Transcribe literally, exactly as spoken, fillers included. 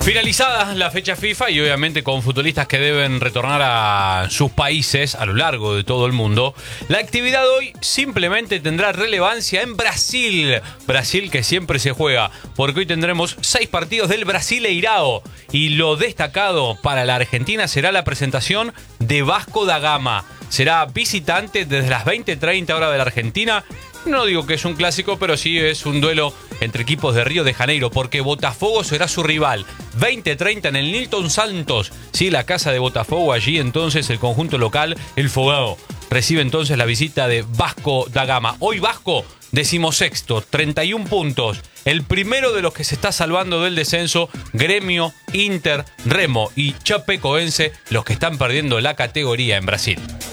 Finalizada la fecha FIFA y obviamente con futbolistas que deben retornar a sus países a lo largo de todo el mundo, la actividad hoy simplemente tendrá relevancia en Brasil. Brasil que siempre se juega, porque hoy tendremos seis partidos del Brasileirao y lo destacado para la Argentina será la presentación de Vasco da Gama. Será visitante desde las veinte treinta hora de la Argentina. No digo que es un clásico, pero sí es un duelo entre equipos de Río de Janeiro, porque Botafogo será su rival. veinte treinta en el Nilton Santos, sí, la casa de Botafogo. Allí entonces el conjunto local, el Fogão, recibe entonces la visita de Vasco da Gama. Hoy Vasco, decimosexto, treinta y un puntos. El primero de los que se está salvando del descenso, Gremio, Inter, Remo y Chapecoense, los que están perdiendo la categoría en Brasil.